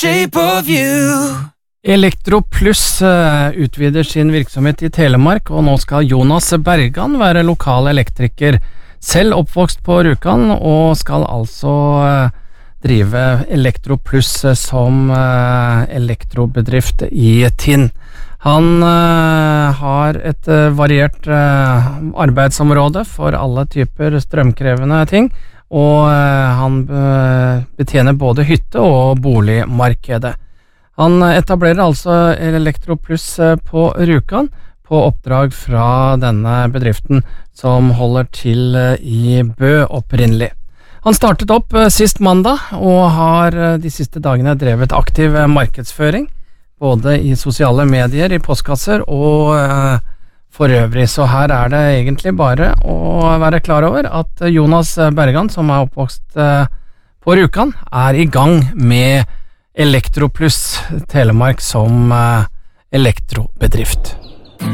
shape of you. Elektroplus utvider sin virksomhet i Telemark, og nå skal Jonas Bergan være lokal elektriker, selv oppvokst på Rjukan, og skal altså drive Elektroplus som elektrobedrift i Tinn. Han har et variert arbeidsområde for alle typer strømkrevende ting, og han betjener både hytte- og boligmarkedet. Han etablerer altså Elektroplus på Rjukan på oppdrag fra denne bedriften som holder til i Bø opprinnelig. Han startet opp sist mandag og har de siste dagene drevet aktiv markedsføring, både i sosiale medier, i postkasser og for øvrig. Så her er det egentlig bare å være klar over at Jonas Bergan, som er oppvokst på Rjukan, er i gang med Elektroplus Telemark som elektrobedrift.